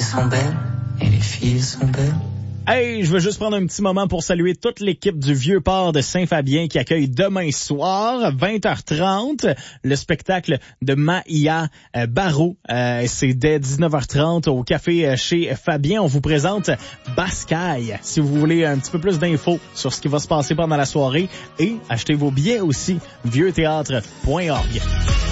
sont belles et les filles sont belles. Hey, je veux juste prendre un petit moment pour saluer toute l'équipe du Vieux-Port de Saint-Fabien qui accueille demain soir, 20h30, le spectacle de Maïa Barreau. C'est dès 19h30 au café chez Fabien. On vous présente Bascaille. Si vous voulez un petit peu plus d'infos sur ce qui va se passer pendant la soirée, et achetez vos billets aussi, vieuxthéâtre.org.